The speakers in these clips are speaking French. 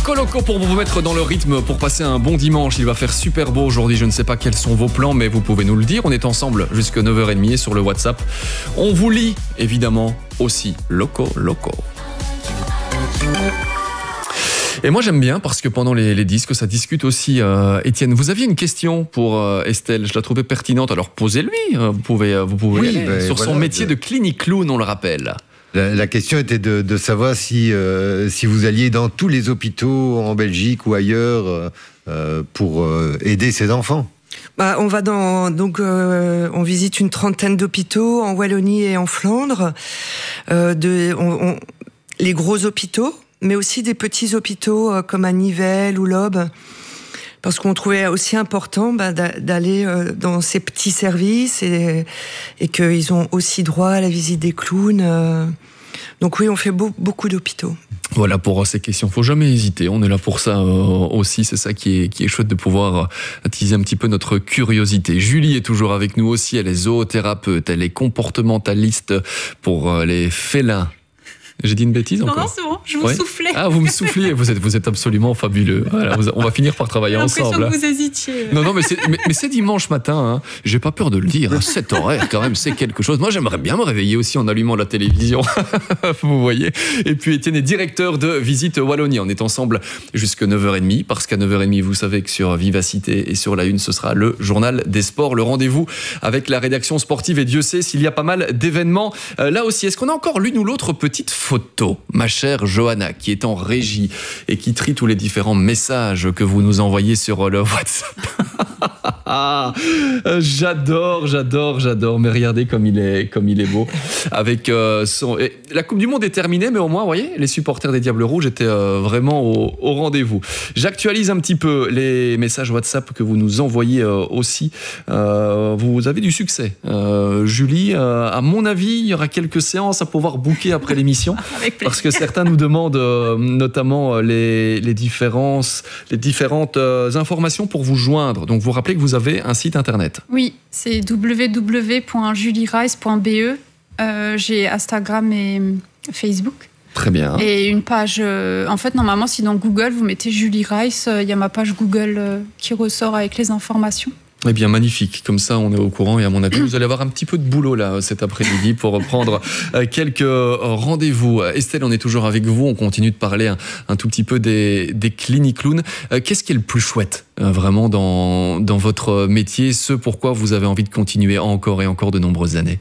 Loco pour vous mettre dans le rythme, pour passer un bon dimanche. Il va faire super beau aujourd'hui, je ne sais pas quels sont vos plans, mais vous pouvez nous le dire. On est ensemble jusqu'à 9h30 et sur le WhatsApp. On vous lit évidemment aussi Loco. Et moi j'aime bien parce que pendant les disques ça discute aussi. Étienne, vous aviez une question pour Estelle, je la trouvais pertinente, alors posez-lui, vous pouvez oui, aller sur son métier de clinic clown, on le rappelle. La question était de savoir si vous alliez dans tous les hôpitaux en Belgique ou ailleurs pour aider ces enfants. On va on visite une trentaine d'hôpitaux en Wallonie et en Flandre, les gros hôpitaux, mais aussi des petits hôpitaux comme à Nivelles ou l'Aube, parce qu'on trouvait aussi important d'aller dans ces petits services et qu'ils ont aussi droit à la visite des clowns. Donc oui, on fait beaucoup d'hôpitaux. Voilà pour ces questions, faut jamais hésiter, on est là pour ça aussi, c'est ça qui est chouette de pouvoir attiser un petit peu notre curiosité. Julie est toujours avec nous aussi, elle est zoothérapeute, elle est comportementaliste pour les félins. J'ai dit une bêtise encore ? Non, c'est bon, je vous soufflais. Ah, vous me souffliez, vous êtes absolument fabuleux. Voilà, on va finir par travailler ensemble. J'ai l'impression que vous hésitiez. Non, mais c'est dimanche matin, hein. J'ai pas peur de le dire. Cet horaire, quand même, c'est quelque chose. Moi, j'aimerais bien me réveiller aussi en allumant la télévision. Vous voyez. Et puis, Étienne est directeur de Visite Wallonie. On est ensemble jusqu'à 9h30, parce qu'à 9h30, vous savez que sur Vivacité et sur La Une, ce sera le journal des sports, le rendez-vous avec la rédaction sportive. Et Dieu sait s'il y a pas mal d'événements. Là aussi, est-ce qu'on a encore l'une ou l'autre petite photo, ma chère Johanna, qui est en régie et qui trie tous les différents messages que vous nous envoyez sur le WhatsApp. J'adore, mais regardez comme il est beau. Avec la Coupe du Monde est terminée, mais au moins, vous voyez, les supporters des Diables Rouges étaient vraiment au rendez-vous. J'actualise un petit peu les messages WhatsApp que vous nous envoyez aussi. Vous avez du succès. Julie, à mon avis, il y aura quelques séances à pouvoir booker après l'émission. Parce que certains nous demandent notamment les différentes informations pour vous joindre. Donc vous rappelez que vous avez un site internet. Oui, c'est www.julierice.be. J'ai Instagram et Facebook. Très bien. Et une page... en fait, normalement, si dans Google, vous mettez Julie Rice, il y a ma page Google qui ressort avec les informations. Eh bien, magnifique. Comme ça, on est au courant. Et à mon avis, vous allez avoir un petit peu de boulot là cet après-midi pour prendre quelques rendez-vous. Estelle, on est toujours avec vous. On continue de parler un tout petit peu des clinic clowns. Qu'est-ce qui est le plus chouette vraiment dans votre métier, ce pourquoi vous avez envie de continuer encore et encore de nombreuses années?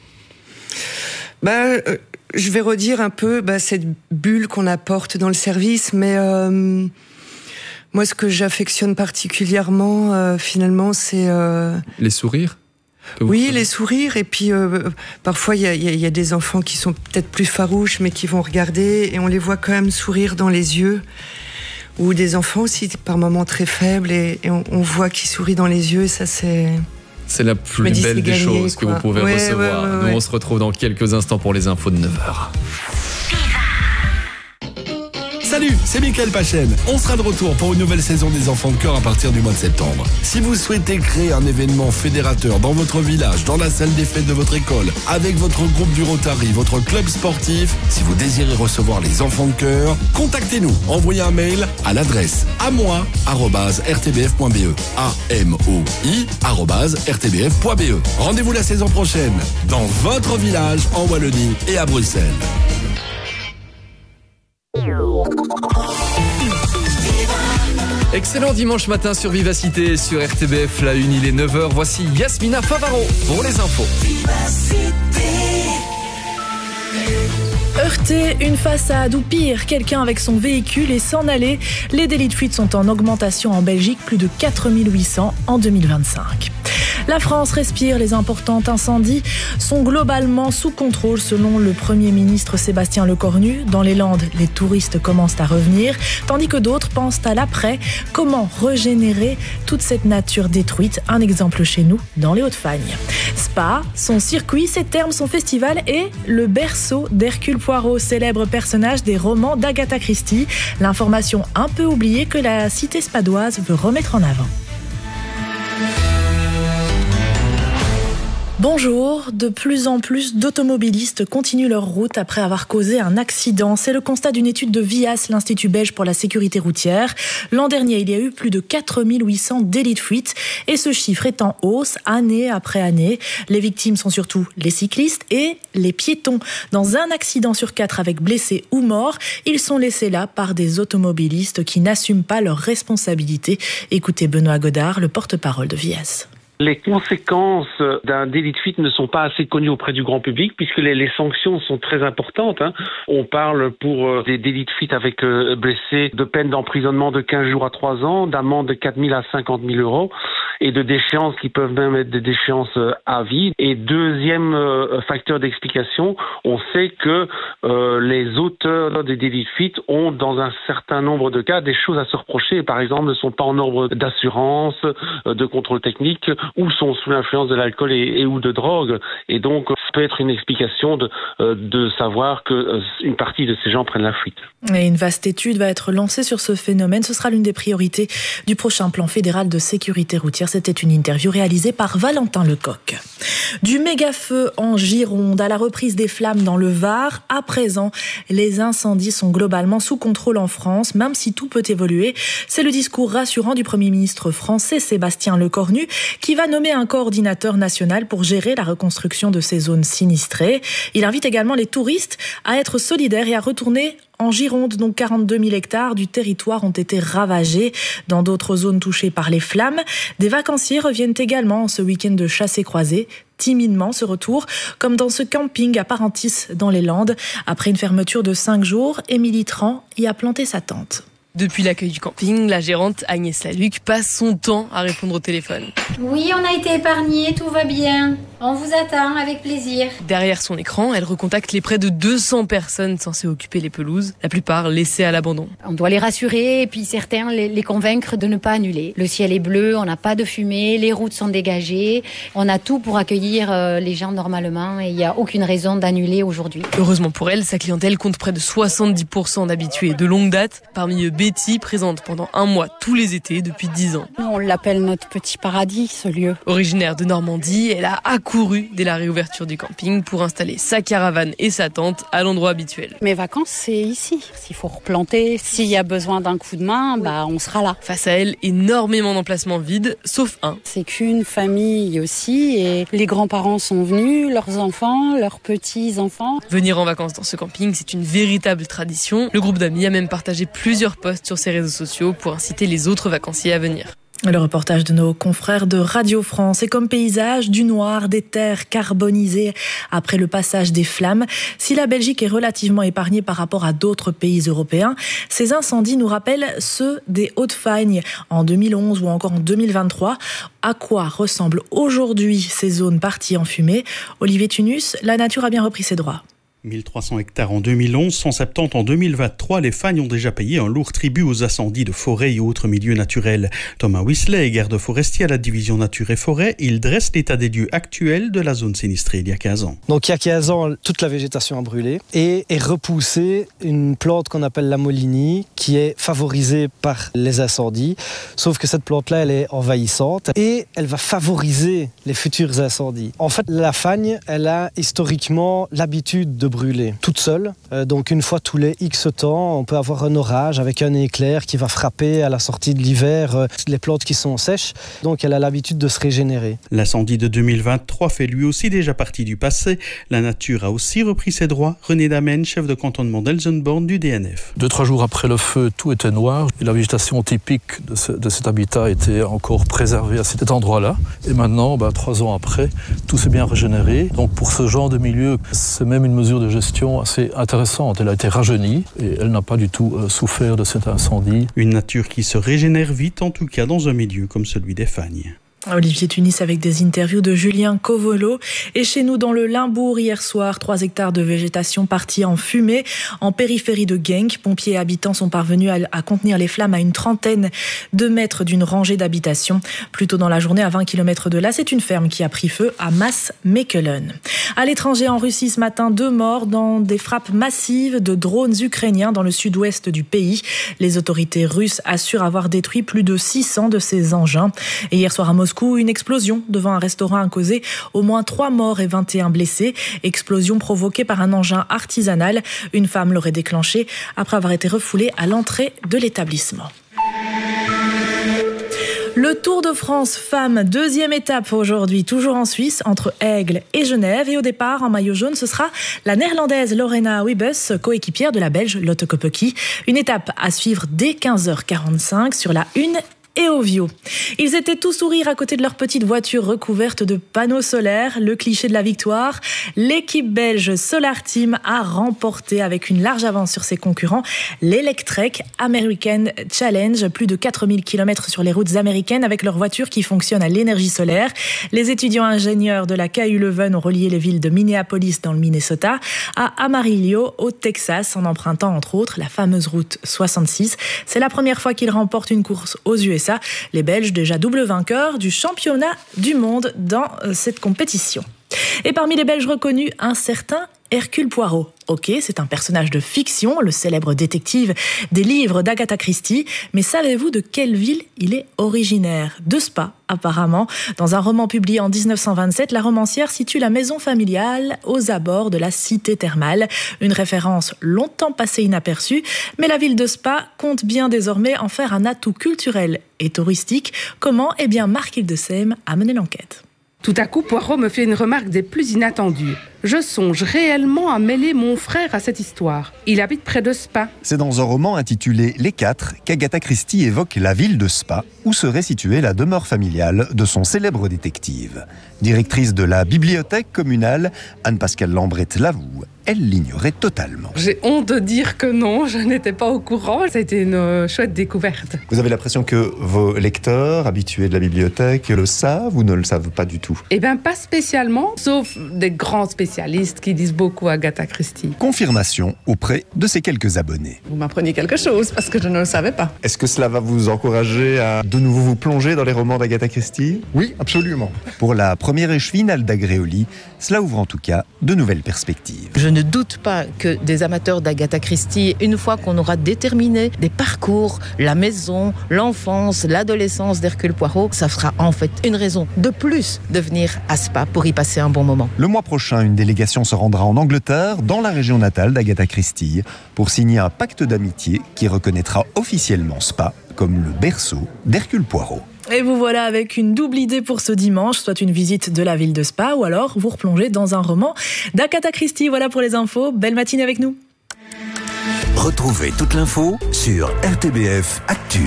Je vais redire un peu cette bulle qu'on apporte dans le service, mais... moi, ce que j'affectionne particulièrement, finalement, c'est... Les sourires ? Oui, les sourires. Et puis, parfois, il y a des enfants qui sont peut-être plus farouches, mais qui vont regarder, et on les voit quand même sourire dans les yeux. Ou des enfants aussi, par moments très faibles, et on voit qu'ils sourient dans les yeux, et ça, c'est... C'est la plus belle des choses que vous pouvez recevoir. Nous, on se retrouve dans quelques instants pour les infos de 9h. Salut, c'est Mickaël Pachen. On sera de retour pour une nouvelle saison des Enfants de Cœur à partir du mois de septembre. Si vous souhaitez créer un événement fédérateur dans votre village, dans la salle des fêtes de votre école, avec votre groupe du Rotary, votre club sportif, si vous désirez recevoir les Enfants de Cœur, contactez-nous. Envoyez un mail à l'adresse amoi@rtbf.be. amoi@rtbf.be. Rendez-vous la saison prochaine dans votre village en Wallonie et à Bruxelles. Excellent dimanche matin sur Vivacité, sur RTBF, La Une, il est 9h. Voici Yasmina Favaro pour les infos. Heurter une façade ou pire, quelqu'un avec son véhicule et s'en aller. Les délits de fuite sont en augmentation en Belgique, plus de 4800 en 2025. La France respire, les importants incendies sont globalement sous contrôle selon le Premier ministre Sébastien Lecornu. Dans les Landes, les touristes commencent à revenir, tandis que d'autres pensent à l'après. Comment régénérer toute cette nature détruite? Un exemple chez nous, dans les Hauts-de-Fagne. Spa, son circuit, ses termes, son festival et le berceau d'Hercule Poirot, célèbre personnage des romans d'Agatha Christie. L'information un peu oubliée que la cité spadoise veut remettre en avant. Bonjour, de plus en plus d'automobilistes continuent leur route après avoir causé un accident. C'est le constat d'une étude de VIAS, l'Institut belge pour la sécurité routière. L'an dernier, il y a eu plus de 4800 délits de fuite et ce chiffre est en hausse année après année. Les victimes sont surtout les cyclistes et les piétons. Dans un accident sur 4 avec blessés ou morts, ils sont laissés là par des automobilistes qui n'assument pas leurs responsabilités. Écoutez Benoît Godard, le porte-parole de VIAS. Les conséquences d'un délit de fuite ne sont pas assez connues auprès du grand public puisque les sanctions sont très importantes. On parle pour des délits de fuite avec blessés de peine d'emprisonnement de 15 jours à 3 ans, d'amende de 4 000 à 50 000 euros et de déchéances qui peuvent même être des déchéances à vie. Et deuxième facteur d'explication, on sait que les auteurs des délits de fuite ont dans un certain nombre de cas des choses à se reprocher. Par exemple, ne sont pas en ordre d'assurance, de contrôle technique ou sont sous l'influence de l'alcool et ou de drogue. Et donc, ça peut être une explication de savoir que une partie de ces gens prennent la fuite. Et une vaste étude va être lancée sur ce phénomène. Ce sera l'une des priorités du prochain plan fédéral de sécurité routière. C'était une interview réalisée par Valentin Lecoq. Du méga-feu en Gironde à la reprise des flammes dans le Var. À présent, les incendies sont globalement sous contrôle en France, même si tout peut évoluer. C'est le discours rassurant du Premier ministre français, Sébastien Lecornu, qui va nommer un coordinateur national pour gérer la reconstruction de ces zones sinistrées. Il invite également les touristes à être solidaires et à retourner en Gironde, donc 42 000 hectares du territoire ont été ravagés. Dans d'autres zones touchées par les flammes, des vacanciers reviennent également en ce week-end de chassé-croisé. Timidement ce retour, comme dans ce camping à Parentis dans les Landes. Après une fermeture de 5 jours, Émilie Tran y a planté sa tente. Depuis l'accueil du camping, la gérante Agnès Laluc passe son temps à répondre au téléphone. Oui, on a été épargnés, tout va bien. On vous attend avec plaisir. Derrière son écran, elle recontacte les près de 200 personnes censées occuper les pelouses, la plupart laissées à l'abandon. On doit les rassurer et puis certains les convaincre de ne pas annuler. Le ciel est bleu, on n'a pas de fumée, les routes sont dégagées. On a tout pour accueillir les gens normalement et il n'y a aucune raison d'annuler aujourd'hui. Heureusement pour elle, sa clientèle compte près de 70% d'habitués de longue date. Parmi eux, Betty, présente pendant un mois tous les étés depuis 10 ans. On l'appelle notre petit paradis, ce lieu. Originaire de Normandie, elle a accouru dès la réouverture du camping pour installer sa caravane et sa tente à l'endroit habituel. Mes vacances, c'est ici. S'il faut replanter, s'il y a besoin d'un coup de main, on sera là. Face à elle, énormément d'emplacements vides, sauf un. C'est qu'une famille aussi et les grands-parents sont venus, leurs enfants, leurs petits-enfants. Venir en vacances dans ce camping, c'est une véritable tradition. Le groupe d'amis a même partagé plusieurs posts sur ses réseaux sociaux pour inciter les autres vacanciers à venir. Le reportage de nos confrères de Radio France. Et comme paysage, du noir, des terres carbonisées après le passage des flammes. Si la Belgique est relativement épargnée par rapport à d'autres pays européens, ces incendies nous rappellent ceux des Hauts-de-Fagne en 2011 ou encore en 2023. À quoi ressemblent aujourd'hui ces zones parties en fumée ? Olivier Tunus, la nature a bien repris ses droits. 1300 hectares en 2011, 170 en 2023, les Fagnes ont déjà payé un lourd tribut aux incendies de forêt et autres milieux naturels. Thomas Whistler est garde forestier à la division nature et forêt. Il dresse l'état des lieux actuel de la zone sinistrée il y a 15 ans. Donc il y a 15 ans, toute la végétation a brûlé et est repoussée une plante qu'on appelle la Molini qui est favorisée par les incendies. Sauf que cette plante-là, elle est envahissante et elle va favoriser les futurs incendies. En fait, la Fagne, elle a historiquement l'habitude de brûler toute seule. Donc une fois tous les X temps, on peut avoir un orage avec un éclair qui va frapper à la sortie de l'hiver les plantes qui sont sèches. Donc elle a l'habitude de se régénérer. L'incendie de 2023 fait lui aussi déjà partie du passé. La nature a aussi repris ses droits. René Damen, chef de cantonnement d'Elsenborn du DNF. 2-3 jours après le feu, tout était noir. Et la végétation typique de cet habitat était encore préservée à cet endroit-là. Et maintenant, 3 ans après, tout s'est bien régénéré. Donc pour ce genre de milieu, c'est même une mesure de gestion assez intéressante. Elle a été rajeunie et elle n'a pas du tout souffert de cet incendie. Une nature qui se régénère vite, en tout cas dans un milieu comme celui des Fagnes. Olivier Tunis avec des interviews de Julien Covolo. Et chez nous, dans le Limbourg, hier soir, 3 hectares de végétation partis en fumée. En périphérie de Genk, pompiers et habitants sont parvenus à contenir les flammes à une trentaine de mètres d'une rangée d'habitations. Plus tôt dans la journée, à 20 km de là, c'est une ferme qui a pris feu à Maas-Mechelen. À l'étranger, en Russie, ce matin, 2 morts dans des frappes massives de drones ukrainiens dans le sud-ouest du pays. Les autorités russes assurent avoir détruit plus de 600 de ces engins. Et hier soir à Moscou, Moscou, une explosion devant un restaurant a causé au moins 3 morts et 21 blessés. Explosion provoquée par un engin artisanal. Une femme l'aurait déclenchée après avoir été refoulée à l'entrée de l'établissement. Le Tour de France femmes, 2e étape aujourd'hui, toujours en Suisse, entre Aigle et Genève. Et au départ, en maillot jaune, ce sera la néerlandaise Lorena Wiebes, coéquipière de la belge Lotte Kopecky. Une étape à suivre dès 15h45 sur la 1 et Ovio. Ils étaient tous sourires à côté de leur petite voiture recouverte de panneaux solaires. Le cliché de la victoire, l'équipe belge Solar Team a remporté avec une large avance sur ses concurrents l'Electrek American Challenge. Plus de 4000 km sur les routes américaines avec leur voiture qui fonctionne à l'énergie solaire. Les étudiants ingénieurs de la KU Leuven ont relié les villes de Minneapolis dans le Minnesota à Amarillo au Texas en empruntant entre autres la fameuse route 66. C'est la première fois qu'ils remportent une course aux USA. Les Belges, déjà double vainqueurs du championnat du monde dans cette compétition. Et parmi les Belges reconnus, un certain Hercule Poirot. Ok, c'est un personnage de fiction, le célèbre détective des livres d'Agatha Christie. Mais savez-vous de quelle ville il est originaire ? De Spa, apparemment. Dans un roman publié en 1927, la romancière situe la maison familiale aux abords de la cité thermale. Une référence longtemps passée inaperçue, mais la ville de Spa compte bien désormais en faire un atout culturel et touristique. Comment ? Eh bien, Marc Hildesheim a mené l'enquête. Tout à coup, Poirot me fait une remarque des plus inattendues. Je songe réellement à mêler mon frère à cette histoire. Il habite près de Spa. C'est dans un roman intitulé Les Quatre qu'Agatha Christie évoque la ville de Spa, où serait située la demeure familiale de son célèbre détective. Directrice de la bibliothèque communale, Anne-Pascale Lambrette l'avoue, elle l'ignorait totalement. J'ai honte de dire que non, je n'étais pas au courant. Ça a été une chouette découverte. Vous avez l'impression que vos lecteurs, habitués de la bibliothèque, le savent ou ne le savent pas du tout ? Eh bien, pas spécialement, sauf des grands spécialistes qui disent beaucoup Agatha Christie. Confirmation auprès de ses quelques abonnés. Vous m'apprenez quelque chose, parce que je ne le savais pas. Est-ce que cela va vous encourager à de nouveau vous plonger dans les romans d'Agatha Christie ? Oui, absolument. Pour la première échevine, Alda Gréoli, cela ouvre en tout cas de nouvelles perspectives. Je ne doute pas que des amateurs d'Agatha Christie, une fois qu'on aura déterminé des parcours, la maison, l'enfance, l'adolescence d'Hercule Poirot, ça sera en fait une raison de plus de venir à Spa pour y passer un bon moment. Le mois prochain, une délégation se rendra en Angleterre, dans la région natale d'Agatha Christie, pour signer un pacte d'amitié qui reconnaîtra officiellement Spa comme le berceau d'Hercule Poirot. Et vous voilà avec une double idée pour ce dimanche, soit une visite de la ville de Spa ou alors vous replongez dans un roman d'Agatha Christie. Voilà pour les infos, belle matinée avec nous. Retrouvez toute l'info sur RTBF Actu.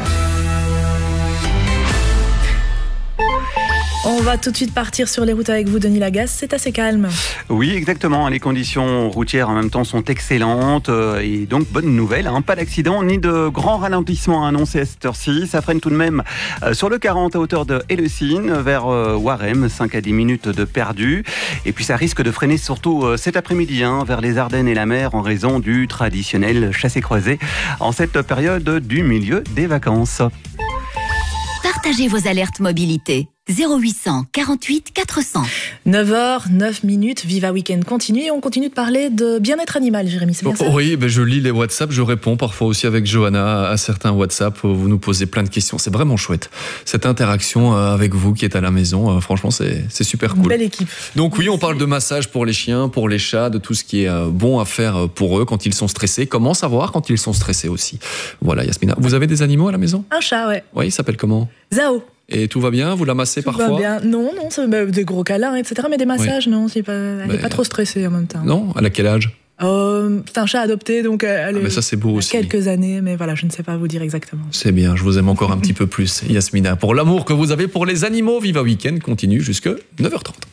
On va tout de suite partir sur les routes avec vous, Denis Lagasse. C'est assez calme. Oui, exactement. Les conditions routières en même temps sont excellentes. Et donc, bonne nouvelle. Pas d'accident ni de grands ralentissements annoncés à cette heure-ci. Ça freine tout de même sur le 40 à hauteur de Hellesine vers Warem. 5 à 10 minutes de perdu. Et puis, ça risque de freiner surtout cet après-midi vers les Ardennes et la mer en raison du traditionnel chassé-croisé en cette période du milieu des vacances. Partagez vos alertes mobilité. 0800 48 400. 9h09, Viva Weekend continue et on continue de parler de bien-être animal, Jérémy, c'est bien ça ? Oui, je lis les WhatsApp, je réponds parfois aussi avec Johanna à certains WhatsApp, vous nous posez plein de questions, c'est vraiment chouette. Cette interaction avec vous qui êtes à la maison, franchement c'est super cool. Belle équipe. Donc oui, on parle de massage pour les chiens, pour les chats, de tout ce qui est bon à faire pour eux quand ils sont stressés. Comment savoir quand ils sont stressés aussi ? Voilà, Yasmina. Vous avez des animaux à la maison ? Un chat, ouais. Oui, il s'appelle comment ? Zao. Et tout va bien ? Vous la massez parfois ? Tout va bien. Non, c'est des gros câlins, etc. Mais des massages, non, elle n'est pas trop stressée en même temps. Non ? Elle a quel âge ? C'est un chat adopté, donc elle mais ça, c'est beau aussi. Quelques années, mais voilà, je ne sais pas vous dire exactement. C'est bien, je vous aime encore un petit peu plus, Yasmina. Pour l'amour que vous avez pour les animaux, Viva Weekend continue jusque 9h30.